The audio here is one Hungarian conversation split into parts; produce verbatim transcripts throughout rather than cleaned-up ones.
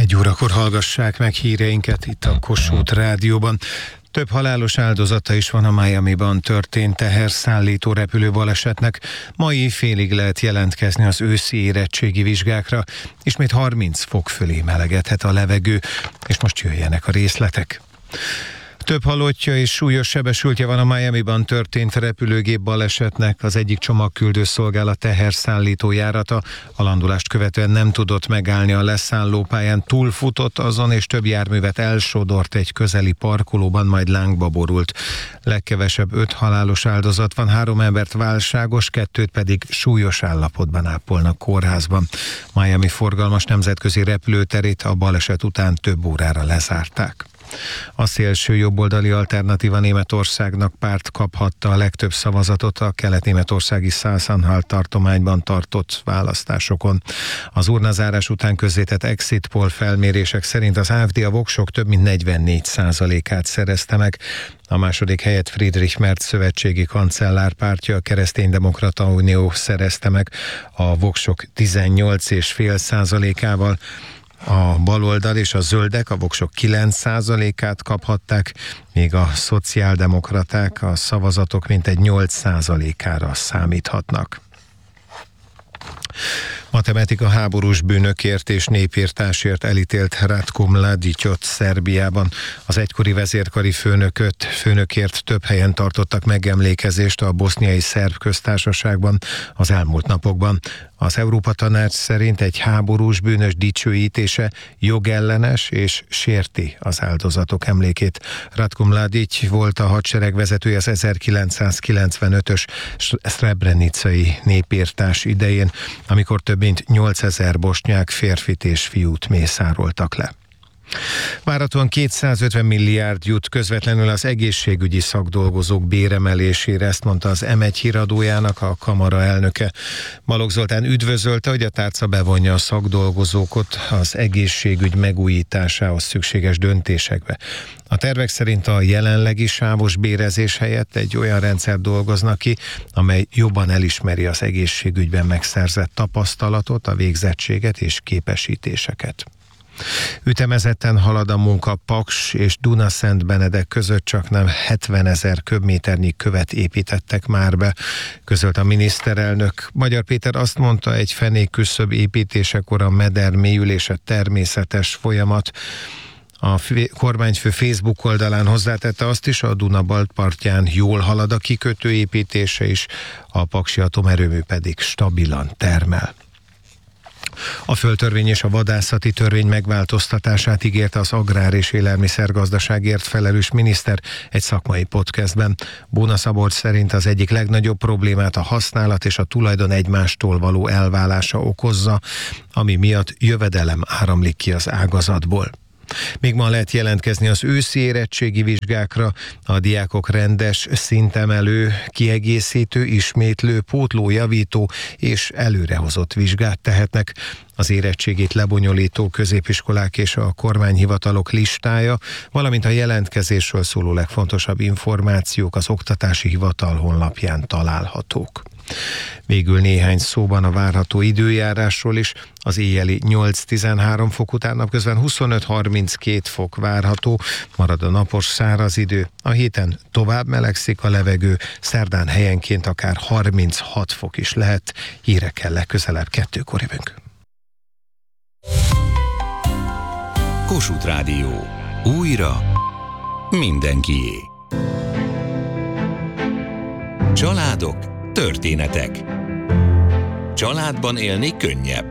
tizenegy órakor hallgassák meg híreinket itt a Kossuth Rádióban. Több halálos áldozata is van a Miamiban történt teherszállító repülő balesetnek. Mai félig lehet jelentkezni az őszi érettségi vizsgákra. Ismét harminc fok fölé melegedhet a levegő, és most jöjjenek a részletek. Több halottja és súlyos sebesültje van a Miamiban történt repülőgép balesetnek. Az egyik csomagküldő szolgálat teherszállító járata a landolást követően nem tudott megállni a leszállópályán, túlfutott azon, és több járművet elsodort egy közeli parkolóban, majd lángba borult. Legkevesebb öt halálos áldozat van, három embert válságos, kettőt pedig súlyos állapotban ápolnak kórházban. Miami forgalmas nemzetközi repülőterét a baleset után több órára lezárták. A szélső jobboldali Alternatíva Németországnak párt kaphatta a legtöbb szavazatot a kelet-németországi Sachsen-Anhalt tartományban tartott választásokon. Az urnazárás után közzétett exit poll felmérések szerint az á ef dé a voksok több mint negyvennégy százalékát szerezte meg. A második helyet Friedrich Merz szövetségi kancellár pártja, a Kereszténydemokrata Unió szerezte meg a voksok tizennyolc egész öt százalékával. A baloldal és a zöldek a voksok kilenc százalékát kaphatták, míg a szociáldemokraták a szavazatok mintegy nyolc százalékára számíthatnak. Matematika háborús bűnökért és népírtásért elítélt Ratko Mladićot Szerbiában. Az egykori vezérkari főnököt, főnökért több helyen tartottak megemlékezést a boszniai szerb köztársaságban az elmúlt napokban. Az Európa Tanács szerint egy háborús bűnös dicsőítése jogellenes és sérti az áldozatok emlékét. Ratko Mladić volt a hadsereg vezetője az ezerkilencszázkilencvenötös szrebrenicai népírtás idején, amikor több mint nyolcezer bosnyák férfit és fiút mészároltak le. Várhatóan kétszázötven milliárd jut közvetlenül az egészségügyi szakdolgozók béremelésére, ezt mondta az em egy híradójának a kamara elnöke. Balogh Zoltán üdvözölte, hogy a tárca bevonja a szakdolgozókat az egészségügy megújításához szükséges döntésekbe. A tervek szerint a jelenlegi sávos bérezés helyett egy olyan rendszer dolgoznak ki, amely jobban elismeri az egészségügyben megszerzett tapasztalatot, a végzettséget és képesítéseket. Ütemezetten halad a munka Paks és Dunaszent-Benedek között, csak nem hetvenezer köbméternyi követ építettek már be, közölt a miniszterelnök. Magyar Péter azt mondta, egy fenékküszöb építésekor a meder mélyülése természetes folyamat. A kormányfő Facebook oldalán hozzátette azt is, a Duna bal partján jól halad a kikötő építése is, a paksi atomerőmű pedig stabilan termel. A földtörvény és a vadászati törvény megváltoztatását ígérte az agrár- és élelmiszergazdaságért felelős miniszter egy szakmai podcastben. Bóna Szabolcs szerint az egyik legnagyobb problémát a használat és a tulajdon egymástól való elválása okozza, ami miatt jövedelem áramlik ki az ágazatból. Még ma lehet jelentkezni az őszi érettségi vizsgákra. A diákok rendes, szintemelő, kiegészítő, ismétlő, pótló, javító és előrehozott vizsgát tehetnek. Az érettségét lebonyolító középiskolák és a kormányhivatalok listája, valamint a jelentkezésről szóló legfontosabb információk az Oktatási Hivatal honlapján találhatók. Végül néhány szóban a várható időjárásról is. Az éjjeli nyolc-tizenhárom fok után napközben huszonöt-harminckét fok várható, marad a napos száraz idő. A héten tovább melegszik a levegő, szerdán helyenként akár harminchat fok is lehet. Hírekkel legközelebb kettőkor jövünk. Kossuth Rádió. Újra mindenkié. Családok, történetek. Családban élni könnyebb.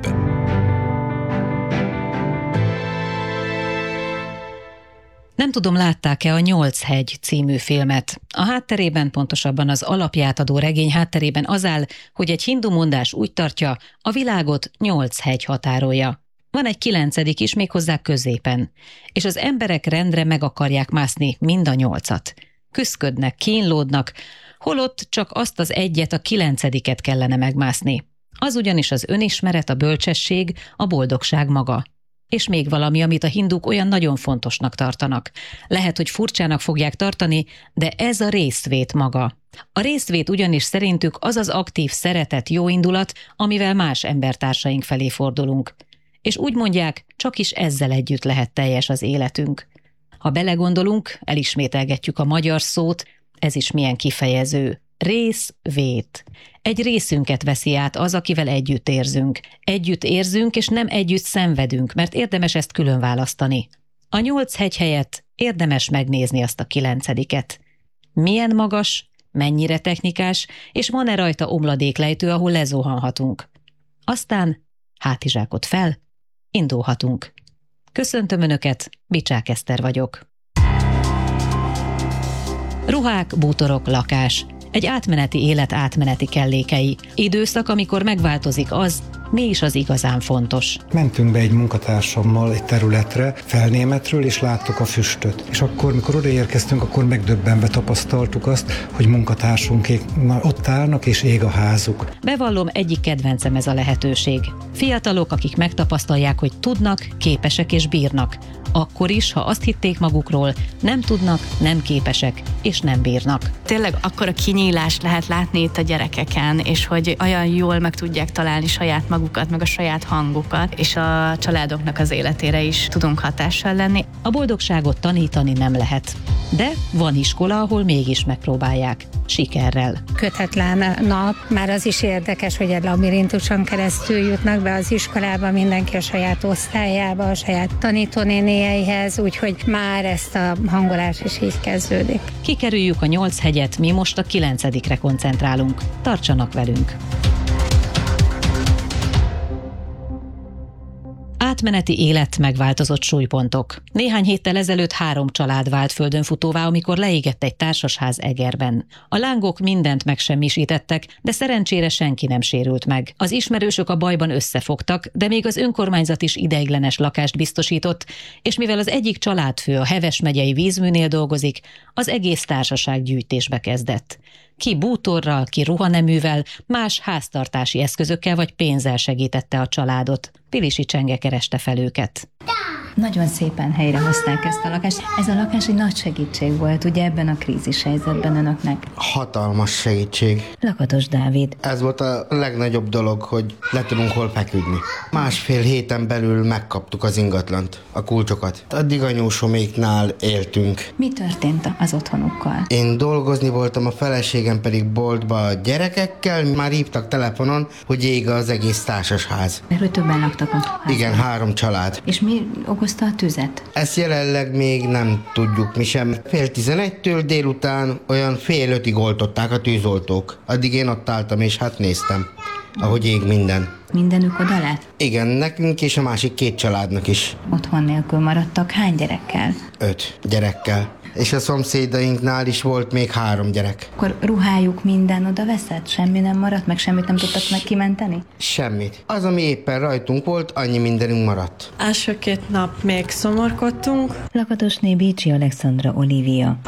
Nem tudom, látták-e a Nyolc hegy című filmet. A hátterében, pontosabban az alapját adó regény hátterében az áll, hogy egy hindu mondás úgy tartja, a világot nyolc hegy határolja. Van egy kilencedik is, méghozzá középen. És az emberek rendre meg akarják mászni mind a nyolcat. Küszködnek, kínlódnak, holott csak azt az egyet, a kilencediket kellene megmászni. Az ugyanis az önismeret, a bölcsesség, a boldogság maga. És még valami, amit a hinduk olyan nagyon fontosnak tartanak. Lehet, hogy furcsának fogják tartani, de ez a részvét maga. A részvét ugyanis szerintük az az aktív szeretet, jóindulat, amivel más embertársaink felé fordulunk. és úgy mondják, csak is ezzel együtt lehet teljes az életünk. Ha belegondolunk, elismételgetjük a magyar szót, ez is milyen kifejező. Rész-vét. Egy részünket veszi át az, akivel együtt érzünk. Együtt érzünk, és nem együtt szenvedünk, mert érdemes ezt külön választani. A nyolc hegy helyett érdemes megnézni azt a kilencediket. Milyen magas, mennyire technikás, és van-e rajta omladéklejtő, ahol lezuhanhatunk. Aztán hátizsákot fel, indulhatunk. Köszöntöm Önöket, Bicsák Eszter vagyok. Ruhák, bútorok, lakás. Egy átmeneti élet átmeneti kellékei. Időszak, amikor megváltozik az, mi is az igazán fontos. Mentünk be egy munkatársammal egy területre, Felnémetről, és láttuk a füstöt. És akkor, mikor odaérkeztünk, akkor megdöbbenve tapasztaltuk azt, hogy munkatársunkék ott állnak, és ég a házuk. Bevallom, egyik kedvencem ez a lehetőség. Fiatalok, akik megtapasztalják, hogy tudnak, képesek és bírnak. Akkor is, ha azt hitték magukról, nem tudnak, nem képesek és nem bírnak. Tényleg akkora kinyílást lehet látni itt a gyerekeken, és hogy olyan jól meg tudják találni saját magukat, meg a saját hangukat, és a családoknak az életére is tudunk hatással lenni. A boldogságot tanítani nem lehet, de van iskola, ahol mégis megpróbálják. Sikerrel. Kötetlen nap, már az is érdekes, hogy egy labirintuson keresztül jutnak be az iskolába, mindenki a saját osztályába, a saját tanítónénieihez, úgyhogy már ezt a hangolás is így kezdődik. Kikerüljük a nyolc hegyet, mi most a kilencedikre koncentrálunk. Tartsanak velünk! Átmeneti élet, megváltozott súlypontok. Néhány héttel ezelőtt három család vált földönfutóvá, amikor leégett egy társasház Egerben. A lángok mindent megsemmisítettek, de szerencsére senki nem sérült meg. Az ismerősök a bajban összefogtak, de még az önkormányzat is ideiglenes lakást biztosított, és mivel az egyik családfő a Heves megyei vízműnél dolgozik, az egész társaság gyűjtésbe kezdett. Ki bútorral, ki ruhaneművel, más háztartási eszközökkel vagy pénzzel segítette a családot. Pilisi Csenge kereste fel őket. Nagyon szépen helyrehozták ezt a lakást. Ez a lakás egy nagy segítség volt, ugye ebben a krízis helyzetben önöknek. Hatalmas segítség. Lakatos Dávid. Ez volt a legnagyobb dolog, hogy le tudunk hol feküdni. Másfél héten belül megkaptuk az ingatlant, a kulcsokat. Addig anyósoméknál éltünk. Mi történt az otthonukkal? Én dolgozni voltam, a feleségem pedig boltba a gyerekekkel. Már hívtak telefonon, hogy ég az egész társasház. Mert hogy többen laktak a házban. Igen, három család. És mi okozta a tüzet? Ezt jelenleg még nem tudjuk mi sem. Fél tizenegytől délután olyan fél ötig oltották a tűzoltók. Addig én ott álltam és hát néztem, ahogy ég minden. Mindenük oda lett? Igen, nekünk és a másik két családnak is. Otthon nélkül maradtak hány gyerekkel? Öt gyerekkel. És a szomszédainknál is volt még három gyerek. Akkor ruhájuk minden oda veszett? Semmi nem maradt? Meg semmit nem tudtak meg kimenteni? Semmit. Az, ami éppen rajtunk volt, annyi mindenünk maradt. Első két nap még szomorkodtunk. Lakatosné Bécsi Alexandra Olivia.